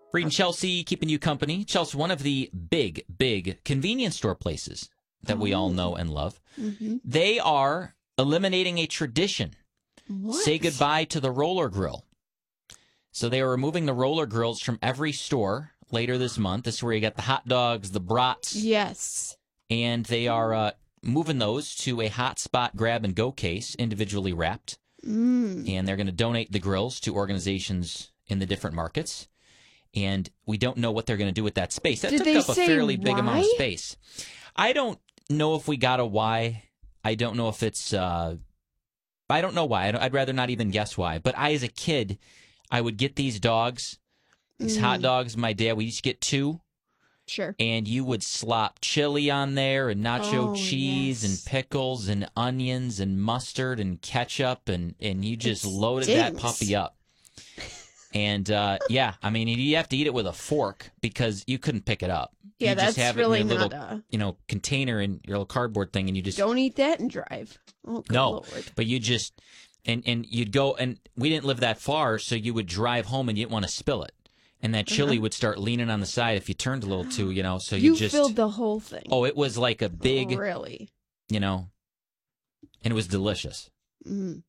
Reed and Chelsea keeping you company. Chelsea, one of the big, big convenience store places that we all know and love. Mm-hmm. They are eliminating a tradition. What? Say goodbye to the roller grill. So they are removing the roller grills from every store later this month. This is where you got the hot dogs, the brats. Yes. And they are moving those to a hotspot grab-and-go case, individually wrapped. And they're going to donate the grills to organizations in the different markets. And we don't know what they're going to do with that space. That Did took they up a say fairly big amount of why? space. I don't know if we got a why. I don't know if it's... I don't know why. I'd rather not even guess why. But as a kid, I would get these dogs, these hot dogs. My dad, we used to get 2. Sure. And you would slop chili on there and nacho cheese and pickles and onions and mustard and ketchup. And you just loaded that puppy up. And, yeah, I mean, you have to eat it with a fork because you couldn't pick it up. Yeah, you that's just have really it in your not little, container in your little cardboard thing, and you just... Don't eat that and drive. Oh, good No, Lord. but you just... And you'd go... And we didn't live that far, so you would drive home and you didn't want to spill it. And that chili would start leaning on the side if you turned a little too, so you just... filled the whole thing. Oh, it was like a big... Really? And it was delicious.